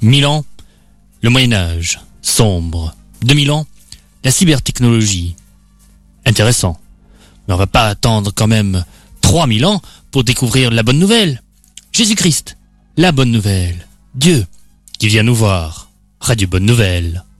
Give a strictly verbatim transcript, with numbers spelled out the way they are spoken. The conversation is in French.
Mille ans, le Moyen-Âge, sombre. Deux mille ans, la cybertechnologie. Intéressant. Mais on va pas attendre quand même trois mille ans pour découvrir la bonne nouvelle. Jésus-Christ, la bonne nouvelle. Dieu qui vient nous voir. Radio Bonne Nouvelle.